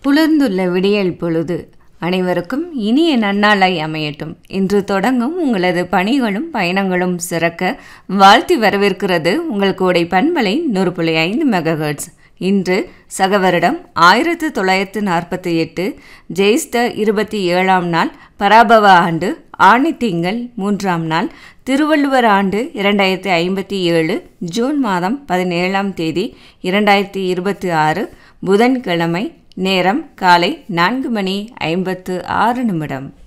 புலர்ந்துள்ள விடியல் பொழுது அனைவருக்கும் இனிய நன்னாளாய் அமையட்டும். இன்று தொடங்கும் உங்களது பணிகளும் பயணங்களும் சிறக்க வாழ்த்தி வரவேற்கிறது உங்கள் கோடை பண்பலை 100.5 மெகாஹெர்ட்ஸ். இன்று சகவருடம் 1948 ஜெயிஸ்த 27ஆம் நாள், பராபவ ஆண்டு ஆணி திங்கள் 3ஆம் நாள், திருவள்ளுவர் ஆண்டு 2057 ஜூன் மாதம் 17ஆம் தேதி 2026 புதன்கிழமை. நேரம் காலை 4:56.